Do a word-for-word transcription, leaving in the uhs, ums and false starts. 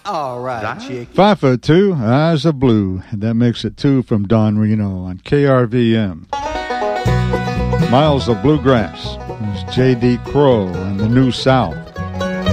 All right, chick. Five foot two, eyes of blue. That makes it two from Don Reno on K R V M. Miles of Bluegrass. It's J D Crowe and the New South.